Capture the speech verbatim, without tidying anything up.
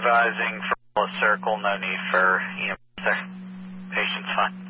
advising for a circle, no need for E M S there. Patient's fine.